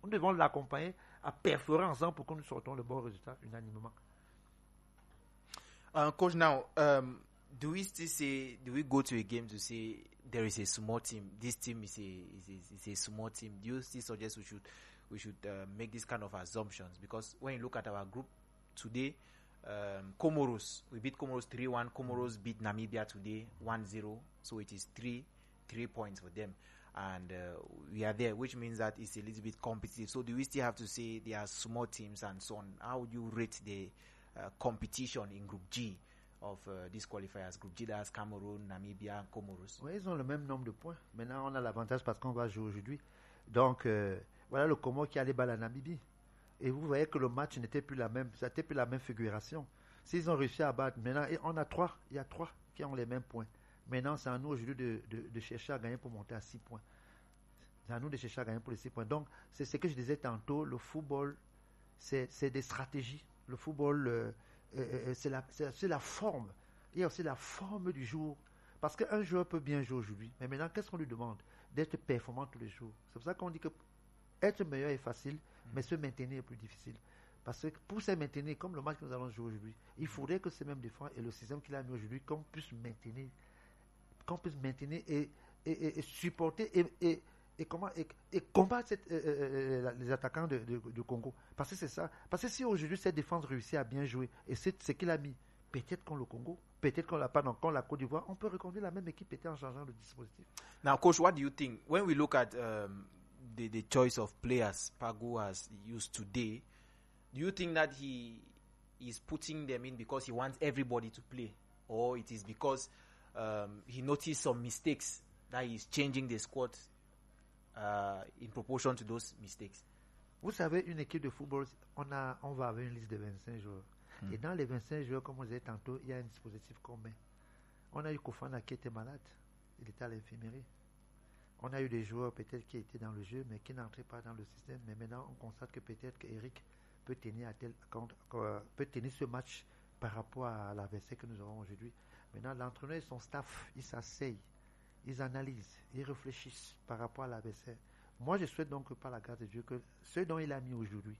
Nous devons l'accompagner à perforer ensemble pour que nous sortons le bon résultat unanimement. Coach, now, do we go to a game to say there is a small team? This team is a small team. Do you still suggest we should make this kind of assumptions? Because when you look at our group today, Comoros, we beat Comoros 3-1. Comoros beat Namibia today 1-0. So it is 3 points for them. And we are there, which means that it's a little bit competitive. So do we still have to say there are small teams and so on? How would you rate the competition in Group G of these qualifiers? Group G, that's Cameroun, Namibia, Comoros. Oui, ils ont le même nombre de points. Maintenant, on a l'avantage parce qu'on va jouer aujourd'hui. Donc, voilà le Comore qui allait battre la Namibie. Et vous voyez que le match n'était plus la même, ça n'était plus la même figuration. S'ils ont réussi à battre, maintenant, et on a 3, il y a 3 qui ont les mêmes points. Maintenant, c'est à nous aujourd'hui de chercher à gagner pour monter à 6 points. C'est à nous de chercher à gagner pour les 6 points. Donc, c'est ce que je disais tantôt, le football, c'est des stratégies. Le football, c'est la forme. Il y a aussi la forme du jour. Parce qu'un joueur peut bien jouer aujourd'hui. Mais maintenant, qu'est-ce qu'on lui demande? D'être performant tous les jours. C'est pour ça qu'on dit que être meilleur est facile, mais se maintenir est plus difficile. Parce que pour se maintenir, comme le match que nous allons jouer aujourd'hui, il faudrait que ces mêmes défenses et le système qu'il a mis aujourd'hui, qu'on puisse maintenir et supporter et combattre les attaquants de Congo. Parce que c'est ça. Parce que si aujourd'hui cette défense réussit à bien jouer, et c'est ce qu'il a mis, peut-être qu'on le Congo, peut-être qu'on l'a pas dans la Côte d'Ivoire, on peut reconduire la même équipe peut-être en changeant le dispositif. Now, coach, what do you think when we look at the choice of players Pagu has used today? Do you think that he is putting them in because he wants everybody to play, or it is because he noticed some mistakes that he's changing the squad in proportion to those mistakes? Vous savez, une équipe de football, on va avoir une liste de 25 joueurs. Et dans les 25 joueurs, comme vous disais tantôt, il y a un dispositif commun. On a eu Kofana qui était malade, il était à l'infirmerie. On a eu des joueurs peut-être qui étaient dans le jeu, mais qui n'entraient pas dans le système. Mais maintenant, on constate que peut-être qu'Eric peut tenir ce match par rapport à l'adversaire que nous aurons aujourd'hui. Maintenant, l'entraîneur et son staff, ils s'asseyent, ils analysent, ils réfléchissent par rapport à l'adversaire. Moi, je souhaite donc que par la grâce de Dieu, que ce dont il a mis aujourd'hui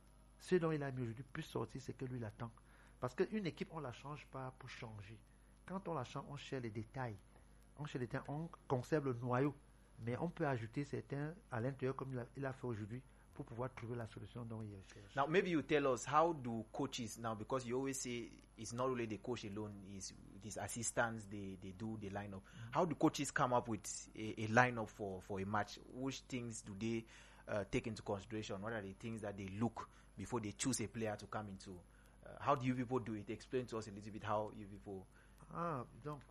puisse sortir ce que lui il attend. Parce qu'une équipe, on ne la change pas pour changer. Quand on la change, on cherche les détails. On conserve le noyau. Mais on peut ajouter certains à l'intérieur comme il a fait aujourd'hui pour pouvoir trouver la solution dont il cherche. Now, maybe you tell us, how do coaches now, because you always say it's not really the coach alone, it's his assistants, they do the lineup. How do coaches come up with a lineup for a match? Which things do they take into consideration? What are the things that they look before they choose a player to come into? How do you people do it? Explain to us a little bit how you people... Donc,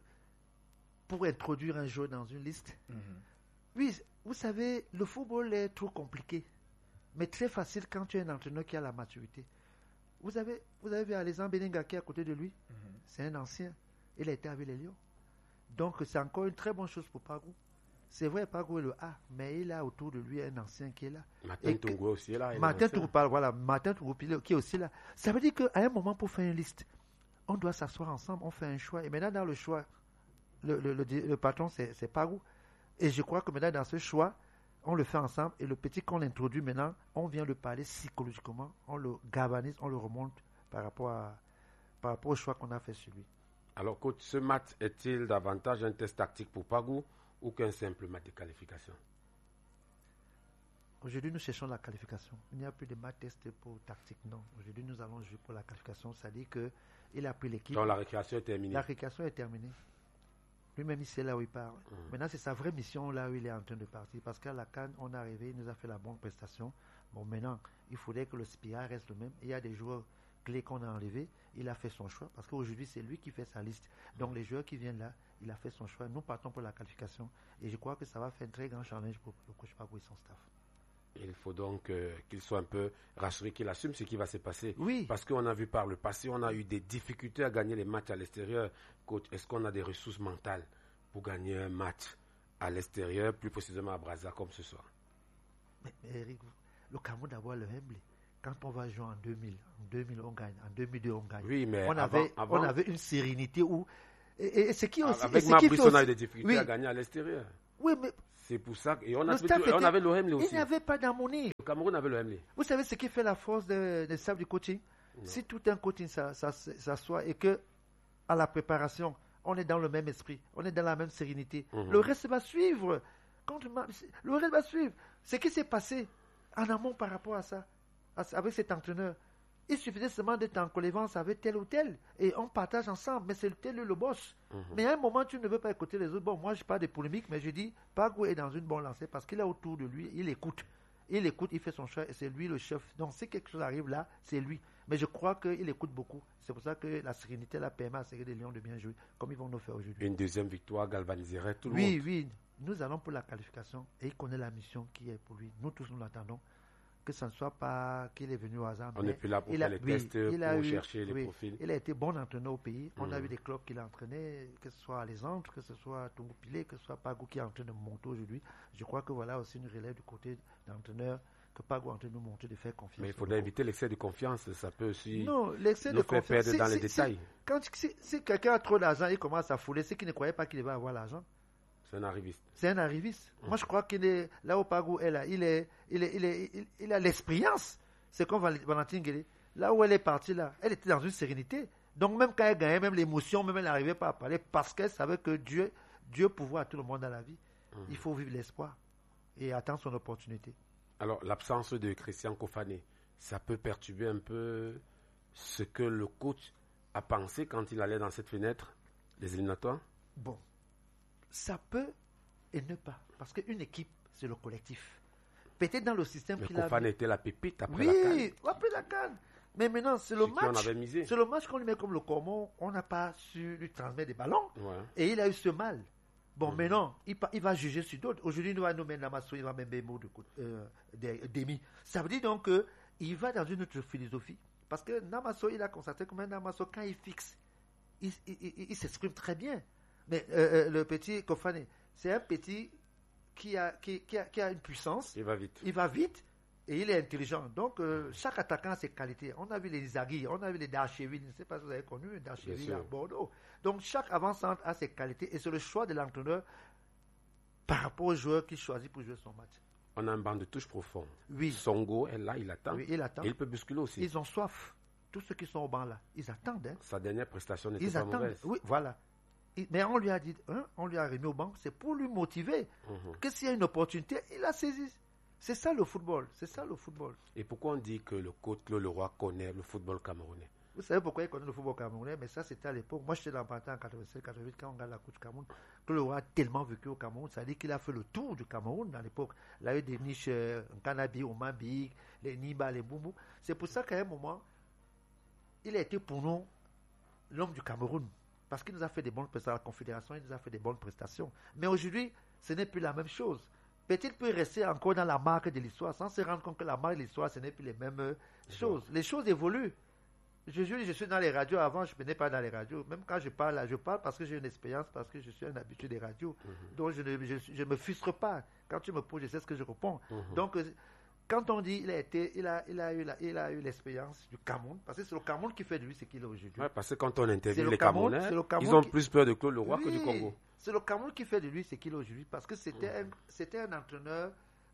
pour introduire un joueur dans une liste, oui, vous savez, le football est trop compliqué, mais très facile quand tu es un entraîneur qui a la maturité. Vous avez vu Alexandre Beninga qui est à côté de lui, c'est un ancien, il a été avec les Lions. Donc c'est encore une très bonne chose pour Pagu. C'est vrai, Pagu est le A, mais il a autour de lui un ancien qui est là. Martin Tourou aussi est là. Martin Tourou qui est aussi là. Ça veut dire qu'à un moment, pour faire une liste, on doit s'asseoir ensemble, on fait un choix. Et maintenant, dans le choix, le patron, c'est Pagu. Et je crois que maintenant, dans ce choix, on le fait ensemble. Et le petit qu'on introduit maintenant, on vient le parler psychologiquement, on le galvanise, on le remonte par rapport au choix qu'on a fait sur lui. Alors, coach, ce match est-il davantage un test tactique pour Pagu ou qu'un simple match de qualification? Aujourd'hui, nous cherchons la qualification. Il n'y a plus de match test pour tactique, non. Aujourd'hui, nous allons jouer pour la qualification. C'est-à-dire qu'il a pris l'équipe. Donc, la récréation est terminée. La récréation est terminée. Lui-même, il sait là où il part. Maintenant, c'est sa vraie mission là où il est en train de partir. Parce qu'à la CAN, on est arrivé, il nous a fait la bonne prestation. Bon, maintenant, il faudrait que le spiral reste le même. Il y a des joueurs clés qu'on a enlevés. Il a fait son choix. Parce qu'aujourd'hui, c'est lui qui fait sa liste. Donc, les joueurs qui viennent là, il a fait son choix. Nous partons pour la qualification. Et je crois que ça va faire un très grand challenge pour le coach Pagu et son staff. Il faut donc qu'il soit un peu rassuré, qu'il assume ce qui va se passer. Oui. Parce qu'on a vu par le passé, on a eu des difficultés à gagner les matchs à l'extérieur. Coach, est-ce qu'on a des ressources mentales pour gagner un match à l'extérieur, plus précisément à Brazza comme ce soir? Mais Eric, le Cameroun d'abord le humble. Quand on va jouer en 2000, on gagne. En 2002, on gagne. Oui, mais on avait une sérénité où... Et ce qui aussi... Avec Mabrice, on a eu des difficultés à gagner à l'extérieur. Oui, mais C'est pour ça que... Et on Le avait l'OM aussi. Il n'y avait pas d'harmonie. Le Cameroun avait l'OM. Vous savez ce qui fait la force des staff du coaching? Si tout un coaching s'assoit et que à la préparation, on est dans le même esprit, on est dans la même sérénité, le reste va suivre. Le reste va suivre. Ce qui s'est passé en amont par rapport à ça, avec cet entraîneur, il suffisait seulement d'être en connivence avec tel ou tel et on partage ensemble, mais c'est tel le boss. Mais à un moment, tu ne veux pas écouter les autres. Bon, moi, je parle de polémique, mais je dis, Pagou est dans une bonne lancée parce qu'il est autour de lui, il écoute. Il écoute, il fait son choix et c'est lui le chef. Donc, si quelque chose arrive là, c'est lui. Mais je crois qu'il écoute beaucoup. C'est pour ça que la sérénité la permet à Série des Lions de bien jouer, comme ils vont nous faire aujourd'hui. Une deuxième victoire galvaniserait tout le monde. Oui. Nous allons pour la qualification et il connaît la mission qui est pour lui. Nous tous, nous l'attendons. Que ce ne soit pas qu'il est venu au hasard. On n'est plus là pour faire les tests, pour chercher les profils. Il a été bon entraîneur au pays. On a vu des clubs qu'il a entraînés, que ce soit Alexandre, que ce soit Tongopilé, que ce soit Pagou qui est en train de monter aujourd'hui. Je crois que voilà aussi une relève du côté d'entraîneur que Pagou est en train de monter, de faire confiance. Mais il faudrait éviter l'excès de confiance. Ça peut aussi l'excès de faire perdre dans les détails. Si quelqu'un a trop d'argent, il commence à fouler. C'est qu'il ne croyait pas qu'il va avoir l'argent. C'est un arriviste. Moi, je crois qu'il est là où Pagou est là. Il a l'expérience. C'est comme Valentine Guélé. Là où elle est partie, là, elle était dans une sérénité. Donc, même quand elle gagnait, même l'émotion, même elle n'arrivait pas à parler parce qu'elle savait que Dieu pouvoir à tout le monde dans la vie. Il faut vivre l'espoir et attendre son opportunité. Alors, l'absence de Christian Kofané, ça peut perturber un peu ce que le coach a pensé quand il allait dans cette fenêtre, les éliminatoires? Bon. Ça peut et ne pas. Parce qu'une équipe, c'est le collectif. Peut-être dans le système qu'il a... Kofané était la pépite après la CAN. Oui, après la CAN. Mais maintenant, c'est le match. C'est le match qu'on lui met comme le Comon. On n'a pas su lui transmettre des ballons. Ouais. Et il a eu ce mal. Bon, maintenant, il va juger sur d'autres. Aujourd'hui, il va nommer Namasso, il va mettre Bémo d'Emi. Ça veut dire donc qu'il va dans une autre philosophie. Parce que Namasso, il a constaté que Namasso, quand il fixe, il s'exprime très bien. Mais le petit Kofané, c'est un petit qui a une puissance. Il va vite. Il va vite et il est intelligent. Donc, chaque attaquant a ses qualités. On a vu les Izagui, on a vu les Darcheville. Je ne sais pas si vous avez connu Darcheville à Bordeaux. Donc, chaque avant-centre a ses qualités et c'est le choix de l'entraîneur par rapport au joueur qu'il choisit pour jouer son match. On a un banc de touche profond. Oui. Songo est là, il attend. Oui, il attend. Et il peut bousculer aussi. Ils ont soif. Tous ceux qui sont au banc là, ils attendent. Hein. Sa dernière prestation n'était pas mauvaise. Oui, voilà. Mais on lui a dit, on lui a remis au banc, c'est pour lui motiver. Que s'il y a une opportunité, il la saisit. C'est ça le football. Et pourquoi on dit que le coach Claude Leroy connaît le football camerounais? Vous savez pourquoi il connaît le football camerounais? Mais ça, c'était à l'époque. Moi, j'étais dans le Pantin en 87-88 quand on regarde la Coupe du Cameroun. Claude Leroy a tellement vécu au Cameroun. Ça veut dire qu'il a fait le tour du Cameroun à l'époque. Il a eu des niches en Canabi, au Mambi, les Niba, les Boumou. C'est pour ça qu'à un moment, il a été pour nous l'homme du Cameroun. Parce qu'il nous a fait des bonnes prestations à la Confédération, il nous a fait des bonnes prestations. Mais aujourd'hui, ce n'est plus la même chose. Peut-être qu'il peut rester encore dans la marque de l'histoire, sans se rendre compte que la marque de l'histoire, ce n'est plus les mêmes choses. Les choses évoluent. Je suis dans les radios avant, je ne venais pas dans les radios. Même quand je parle parce que j'ai une expérience, parce que je suis un habitué des radios. Donc je ne me frustre pas. Quand tu me poses, je sais ce que je réponds. Donc, quand on dit il a eu l'expérience du Cameroun, parce que c'est le Cameroun qui fait de lui ce qu'il est aujourd'hui. Ouais, parce que quand on interviewe les Camerounais, ils ont plus peur de Claude Leroy que du Congo. C'est le Cameroun qui fait de lui ce qu'il est aujourd'hui, parce que c'était un entraîneur,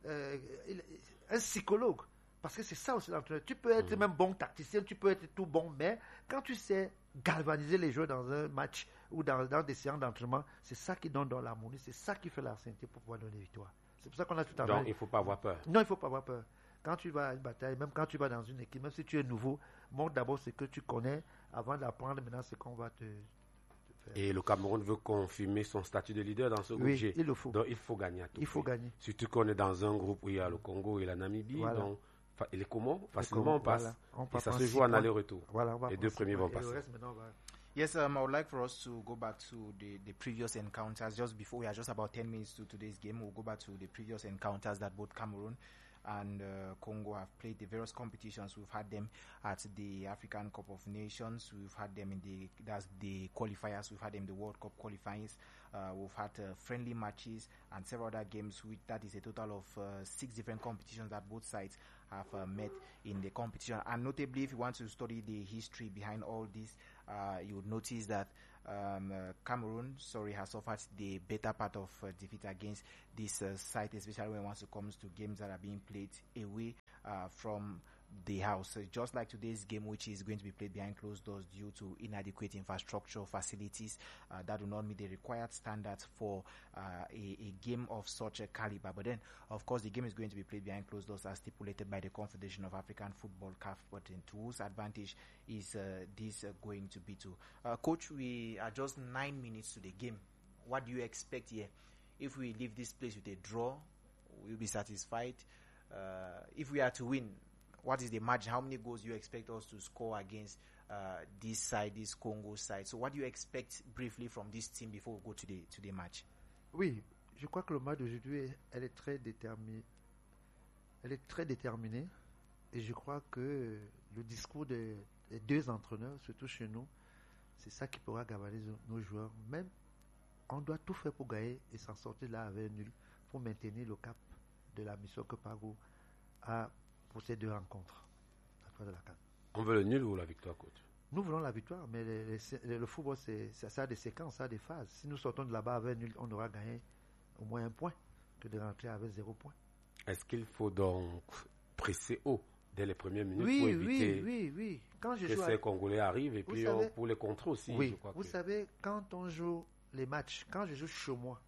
un psychologue. Parce que c'est ça aussi l'entraîneur. Tu peux être même bon tacticien, tu peux être tout bon, mais quand tu sais galvaniser les joueurs dans un match ou dans des séances d'entraînement, c'est ça qui donne dans l'harmonie, c'est ça qui fait la sainteté pour pouvoir donner victoire. C'est pour ça qu'on a tout à l'heure. Donc, il ne faut pas avoir peur. Non, il ne faut pas avoir peur. Quand tu vas à une bataille, même quand tu vas dans une équipe, même si tu es nouveau, montre d'abord ce que tu connais avant d'apprendre maintenant ce qu'on va te faire. Et le Cameroun veut confirmer son statut de leader dans ce groupe G. Il le faut. Donc, il faut gagner à tout prix. Il faut gagner. Surtout qu'on est dans un groupe où il y a le Congo et la Namibie. Voilà. Donc, et les Comores, facilement on passe. Voilà. Et ça se joue en aller-retour. Voilà, les deux premiers vont passer. Yes, I would like for us to go back to the previous encounters. Just before, we are just about 10 minutes to today's game. We'll go back to the previous encounters that both Cameroon and Congo have played, the various competitions. We've had them at the African Cup of Nations. We've had them in the qualifiers. We've had them in the World Cup qualifiers. We've had friendly matches and several other games. That is a total of 6 different competitions that both sides have met in the competition. And notably, if you want to study the history behind all this, you would notice that Cameroon, has suffered the better part of defeat against this side, especially when it comes to games that are being played away from the house. Just like today's game, which is going to be played behind closed doors due to inadequate infrastructure facilities that do not meet the required standards for a game of such a caliber. But then, of course, the game is going to be played behind closed doors as stipulated by the Confederation of African Football, CAF. But in to whose advantage is this going to be to? Coach, we are just 9 minutes to the game. What do you expect here? If we leave this place with a draw, we'll be satisfied. If we are to win, what is the margin? How many goals do you expect us to score against this side, this Congo side? So what do you expect briefly from this team before we go to the match? Oui, je crois que le match d'aujourd'hui, elle est très déterminée. Elle est très déterminée. Et je crois que le discours des deux entraîneurs, surtout chez nous, c'est ça qui pourra gavaler nos joueurs. Même, on doit tout faire pour gagner et s'en sortir là avec nul, pour maintenir le cap de la mission que Pago a pour ces deux rencontres. À de la CAN. On veut le nul ou la victoire, coach? Nous voulons la victoire, mais le football, ça a des séquences, ça a des phases. Si nous sortons de là-bas avec nul, on aura gagné au moins 1 point que de rentrer avec 0 point. Est-ce qu'il faut donc presser haut dès les premières minutes pour éviter oui. Quand je que ces Congolais arrivent et puis pour les contrer aussi? Oui, je crois vous savez, quand on joue les matchs, quand je joue chez moi,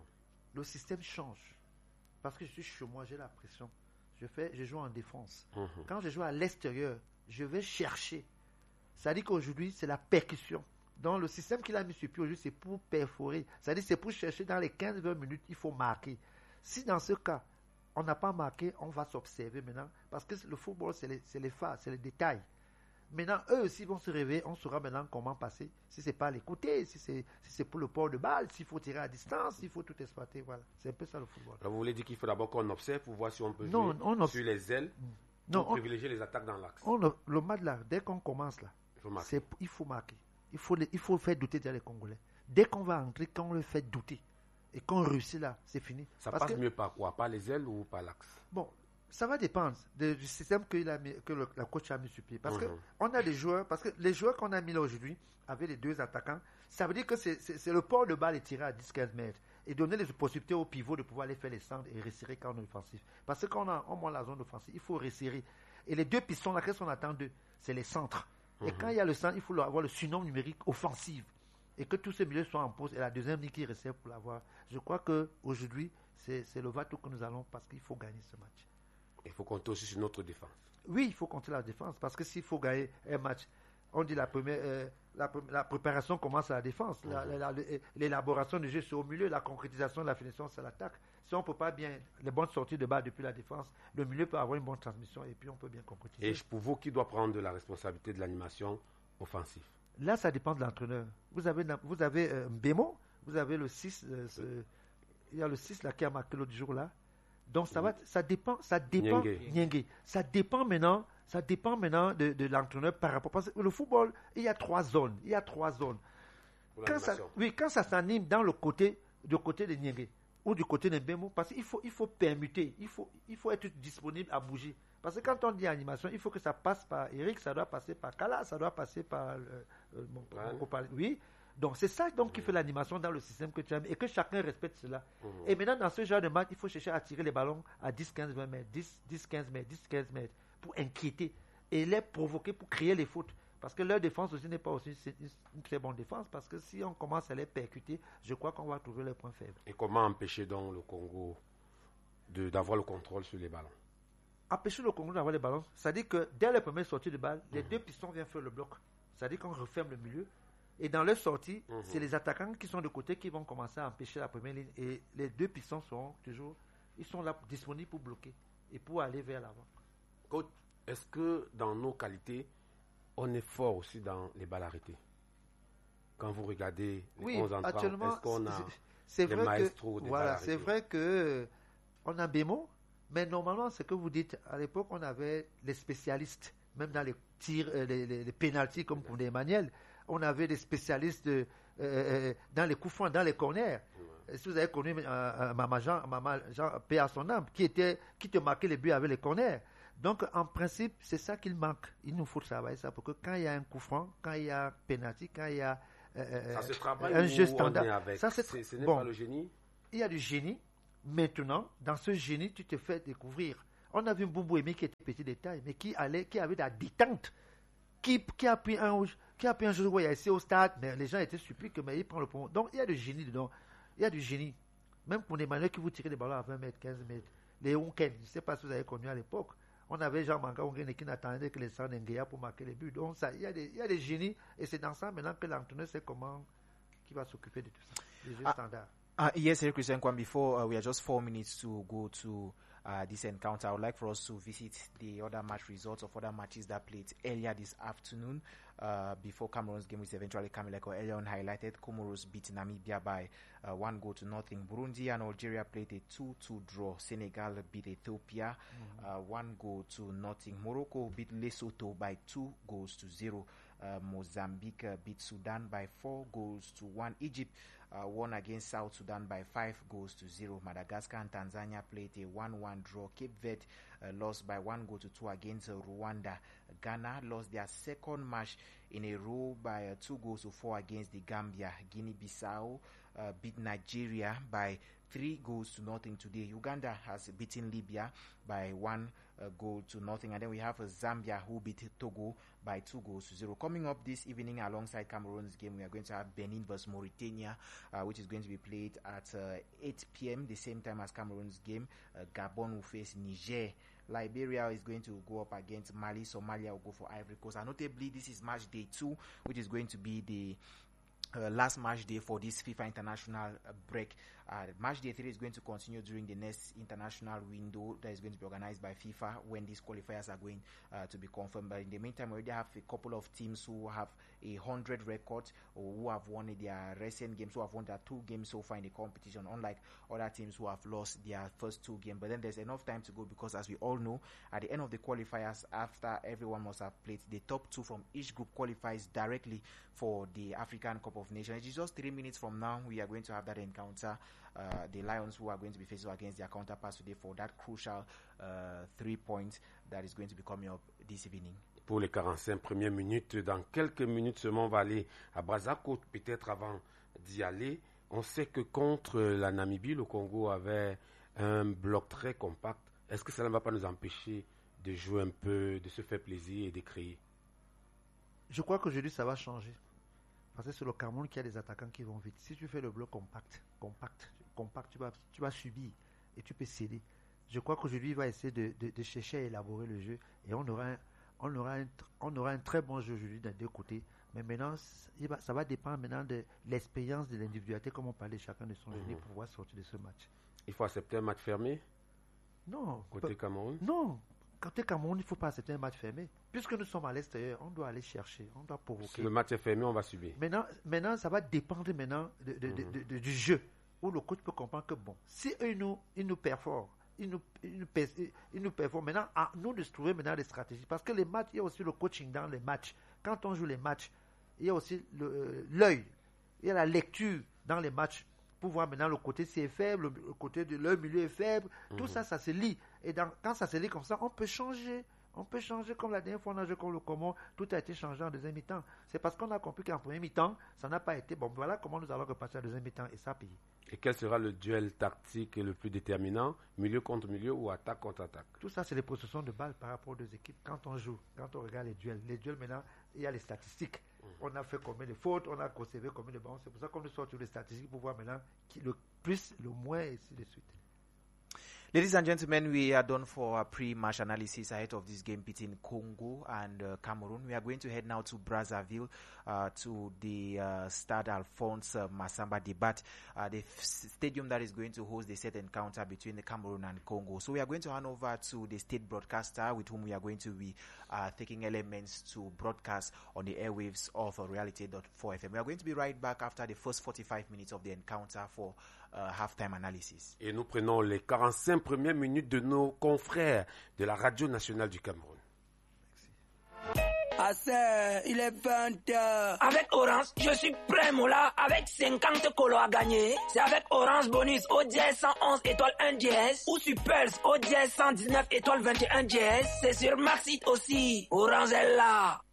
le système change. Parce que je suis chez moi, j'ai la pression. Je joue en défense. Quand je joue à l'extérieur, je vais chercher. C'est-à-dire qu'aujourd'hui, c'est la percussion. Donc, le système qu'il a mis sur pied aujourd'hui, c'est pour perforer. C'est-à-dire c'est pour chercher dans les 15-20 minutes, il faut marquer. Si dans ce cas, on n'a pas marqué, on va s'observer maintenant. Parce que le football, c'est les phases, c'est les détails. Maintenant, eux aussi vont se réveiller. On saura maintenant comment passer. Si c'est pas l'écouter, si c'est pour le port de balle, s'il faut tirer à distance, s'il faut tout exploiter. Voilà. C'est un peu ça le football. Alors, vous voulez dire qu'il faut d'abord qu'on observe pour voir si on peut jouer sur les ailes, pour privilégier les attaques dans l'axe. Le match là, dès qu'on commence là, il faut marquer. Il faut faire douter les Congolais. Dès qu'on va entrer, quand on le fait douter et qu'on réussit là, c'est fini. Ça passe mieux par quoi? Par les ailes ou par l'axe? Bon, ça va dépendre du système que la coach a mis sur pied. Parce qu'on a des joueurs, parce que les joueurs qu'on a mis là aujourd'hui, avec les deux attaquants, ça veut dire que c'est le port de balle et tirer à 10-15 mètres. Et donner les possibilités aux pivots de pouvoir aller faire les centres et resserrer quand on est offensif. Parce que quand on monte la zone offensive, il faut resserrer. Et les deux pistons, là, qu'est-ce qu'on attend d'eux? C'est les centres. Et quand il y a le centre, il faut avoir le surnom numérique offensif. Et que tous ces milieux soient en pause. Et la deuxième ligne qui resserre pour l'avoir. Je crois qu'aujourd'hui, c'est le va-tout que nous allons parce qu'il faut gagner ce match. Il faut compter aussi sur notre défense. Oui, il faut compter la défense parce que s'il faut gagner un match, on dit la préparation commence à la défense, l'élaboration du jeu c'est au milieu, la concrétisation de la finition c'est l'attaque. Si on ne peut pas bien les bonnes sorties de balle depuis la défense, le milieu peut avoir une bonne transmission et puis on peut bien concrétiser. Et pour vous, qui doit prendre la responsabilité de l'animation offensive? Là, ça dépend de l'entraîneur. Vous avez Mbemo, vous avez le 6, il y a le 6 là, qui a marqué l'autre jour là. Donc ça dépend Niengue. Ça dépend maintenant de l'entraîneur par rapport, parce que le football, il y a 3 zones. Quand ça s'anime dans le côté de Niengue ou du côté de Mbemo, parce qu'il faut permuter, il faut être disponible à bouger. Parce que quand on dit animation, il faut que ça passe par Eric, ça doit passer par Kala, ça doit passer par oui. Donc c'est ça qui fait l'animation dans le système que tu as mis et que chacun respecte cela. Et maintenant dans ce genre de match, il faut chercher à tirer les ballons à 10-15-20 mètres, 10-15 mètres, 10-15 mètres pour inquiéter et les provoquer pour créer les fautes. Parce que leur défense aussi n'est pas aussi une très bonne défense parce que si on commence à les percuter, je crois qu'on va trouver les points faibles. Et comment empêcher donc le Congo d'avoir le contrôle sur les ballons? Empêcher le Congo d'avoir les ballons, c'est-à-dire que dès la première sortie de balle, les deux pistons viennent faire le bloc. C'est-à-dire qu'on referme le milieu. Et dans leur sortie, c'est les attaquants qui sont de côté qui vont commencer à empêcher la première ligne. Et les deux pistons sont là disponibles pour bloquer et pour aller vers l'avant. Coach, est-ce que dans nos qualités, on est fort aussi dans les balles arrêtées? Quand vous regardez les 11 entrants, est-ce qu'on a des maestros des balles arrêtées? C'est vrai qu'on a Bémo, mais normalement, ce que vous dites, à l'époque, on avait les spécialistes, même dans les tirs, les pénaltys comme pour Emmanuel. On avait des spécialistes dans les coups francs, dans les corners. Si vous avez connu Maman Jean, paix à son âme, qui te marquait les buts avec les corners. Donc, en principe, c'est ça qu'il manque. Il nous faut travailler ça pour que quand il y a un coup franc, quand il y a penalty, quand il y a un jeu standard, ça ce n'est pas le génie. Il y a du génie. Maintenant, dans ce génie, tu te fais découvrir. On a vu Boubou Emi qui était petit détail, mais qui avait de la détente, qui a pris un jour où il y a ici au stade, mais les gens étaient surpris mais il prend le point. Donc, il y a du génie dedans. Il y a du génie. Même pour les manuels qui vous tirez des ballons à 20 mètres, 15 mètres. Les Onken, je ne sais pas si vous avez connu à l'époque. On avait Jean-Manga Onken qui n'attendait que les San Nguea pour marquer les buts. Donc, il y a des génies. Et c'est dans ça maintenant que l'entraîneur sait qui va s'occuper de tout ça. Les jeux standards. Yes, Eric Christian Kwan, before we are just 4 minutes to go to this encounter, I would like for us to visit the other match results of other matches that played earlier this afternoon before Cameroon's game, which eventually came like earlier on highlighted. Comoros beat Namibia by 1-0. Burundi and Algeria played a 2-2 draw. Senegal beat Ethiopia 1-0. Morocco beat Lesotho by 2-0. Mozambique beat Sudan by 4-1. Egypt won against South Sudan by 5-0. Madagascar and Tanzania played a 1-1 draw. Cape Verde lost by 1-2 against Rwanda. Ghana lost their second match in a row by 2-4 against the Gambia. Guinea-Bissau beat Nigeria by 3-0 today. Uganda has beaten Libya by 1-0. And then we have Zambia who beat Togo by 2-0. Coming up this evening alongside Cameroon's game, we are going to have Benin vs Mauritania, which is going to be played at 8 p.m. the same time as Cameroon's game. Gabon will face Niger. Liberia is going to go up against Mali. Somalia will go for Ivory Coast. And notably, this is match day 2, which is going to be the last match day for this FIFA international break. Match day 3 is going to continue during the next international window that is going to be organized by FIFA when these qualifiers are going to be confirmed. But in the meantime, we already have a couple of teams who have 100 records or who have won their recent games, who have won their 2 games so far in the competition, unlike other teams who have lost their first 2 games. But then there's enough time to go because, as we all know, at the end of the qualifiers, after everyone must have played, the top 2 from each group qualifies directly for the African Cup of Nations. It's just 3 minutes from now we are going to have that encounter. The Lions who are going to be facing against their counterparts today for that crucial 3 points that is going to be coming up this evening. Pour les 45 premières minutes, dans quelques minutes seulement, on va aller à Brazzaville. Peut-être avant d'y aller, on sait que contre la Namibie, le Congo avait un bloc très compact. Est-ce que cela ne va pas nous empêcher de jouer un peu, de se faire plaisir et de créer? Je crois qu'aujourd'hui, ça va changer. Parce que c'est le Cameroun qui a des attaquants qui vont vite. Si tu fais le bloc compact, tu vas subir et tu peux céder. Je crois qu'aujourd'hui, il va essayer de chercher à élaborer le jeu et on aura un très bon jeu aujourd'hui des deux côtés. Mais maintenant, ça va dépendre maintenant de l'expérience de l'individualité, comme on parlait chacun de son génie pour pouvoir sortir de ce match. Il faut accepter un match fermé? Non. Côté Cameroun? Non. Côté Cameroun, il ne faut pas accepter un match fermé. Puisque nous sommes à l'extérieur, on doit aller chercher, on doit provoquer. Si le match est fermé, on va subir. Maintenant, ça va dépendre maintenant du jeu, où le coach peut comprendre que bon, si eux nous performent, ils nous performent. Maintenant, à nous de trouver maintenant des stratégies. Parce que les matchs, il y a aussi le coaching dans les matchs. Quand on joue les matchs, il y a aussi l'œil, il y a la lecture dans les matchs. Pour voir maintenant le côté si est faible, le côté de leur milieu est faible, tout ça se lit. Et quand ça se lit comme ça, on peut changer. On peut changer comme la dernière fois on a joué contre le Comore, tout a été changé en deuxième mi-temps. C'est parce qu'on a compris qu'en premier mi-temps, ça n'a pas été bon. Voilà comment nous allons repartir en deuxième mi-temps et ça a payé. Et quel sera le duel tactique le plus déterminant, milieu contre milieu ou attaque contre attaque? Tout ça, c'est les possessions de balles par rapport aux deux équipes. Quand on joue, quand on regarde les duels maintenant, il y a les statistiques. On a fait combien de fautes, on a conservé combien de ballons. C'est pour ça qu'on nous sort sur les statistiques pour voir maintenant qui le plus, le moins et ainsi de suite. Ladies and gentlemen, we are done for our pre-match analysis ahead of this game between Congo and Cameroon. We are going to head now to Brazzaville to the Stade Alphonse Massamba Debat, the stadium that is going to host the set encounter between the Cameroon and Congo. So we are going to hand over to the state broadcaster with whom we are going to be taking elements to broadcast on the airwaves of Reality.4 FM. We are going to be right back after the first 45 minutes of the encounter for halftime analysis. Et nous prenons les 45 premières minutes de nos confrères de la Radio Nationale du Cameroun. Merci. Ma sœur, il est 20h. Avec Orange, je suis prêt, Moula. Avec 50 colos à gagner. C'est avec Orange Bonus au dièse 111 étoile 1 dièse. Ou sur Pulse au dièse 119 étoile 21 dièse. C'est sur Maxit aussi. Orange est là.